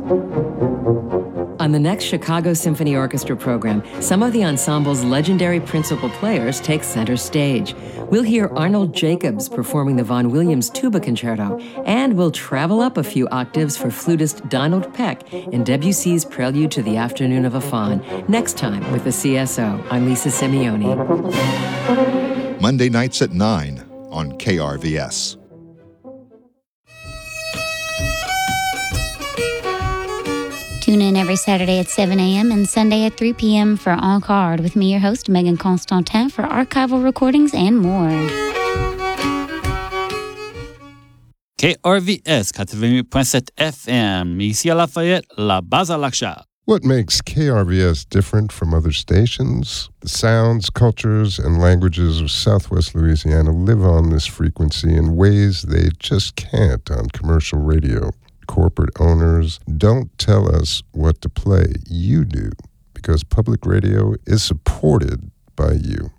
On the next Chicago Symphony Orchestra program, some of the ensemble's legendary principal players take center stage. We'll hear Arnold Jacobs performing the Vaughan Williams Tuba Concerto, and we'll travel up a few octaves for flutist Donald Peck in Debussy's Prelude to the Afternoon of a Faun. Next time with the CSO, I'm Lisa Simeoni. Monday nights at 9 on KRVS. Tune in every Saturday at 7 a.m. and Sunday at 3 p.m. for En Card with me, your host, Megan Constantin, for archival recordings and more. KRVS 88.7 FM, ici à Lafayette, la base à l'achat. What makes KRVS different from other stations? The sounds, cultures, and languages of Southwest Louisiana live on this frequency in ways they just can't on commercial radio. Corporate owners don't tell us what to play. You do, because public radio is supported by you.